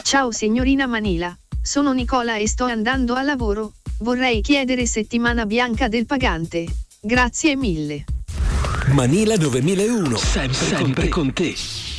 Ciao signorina Manila, sono Nicola e sto andando a lavoro, vorrei chiedere settimana bianca del pagante. Grazie mille. Manila 9001, sempre con te.